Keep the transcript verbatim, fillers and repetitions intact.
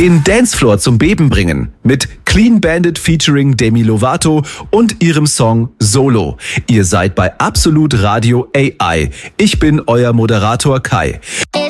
den Dancefloor zum Beben bringen mit Clean Bandit featuring Demi Lovato und ihrem Song Solo. Ihr seid bei Absolut Radio A I. Ich bin euer Moderator Kai.